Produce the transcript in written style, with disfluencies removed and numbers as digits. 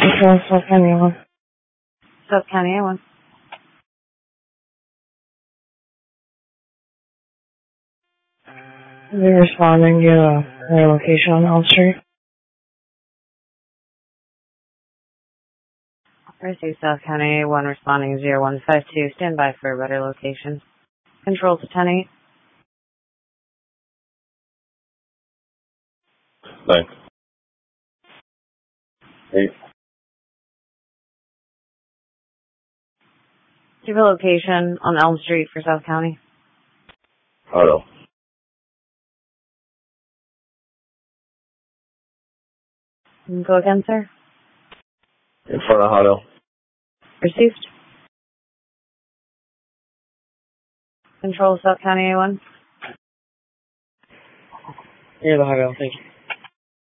South County A1. South County A1. They're responding to their location on Elm Street. Received South County A1 responding 0152. Stand by for a better location. Control to 10-8. Thanks. 8. Do you have a location on Elm Street for South County? Auto. Go again, sir. In front of Auto. Received. Control South County A1. Near the highway, thank you.